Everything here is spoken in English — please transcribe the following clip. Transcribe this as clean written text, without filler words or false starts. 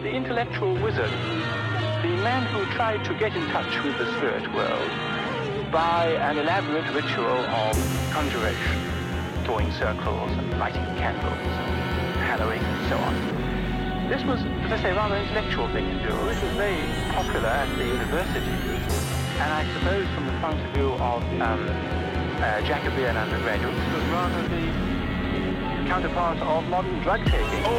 the intellectual wizard, the man who tried to get in touch with the spirit world by an elaborate ritual of conjuration, drawing circles and lighting candles and hallowing and so on. This was, as I say, a rather intellectual thing to do. It was very popular at the university, and I suppose from the point of view of Jacobean undergraduates, it was rather the counterpart of modern drug taking.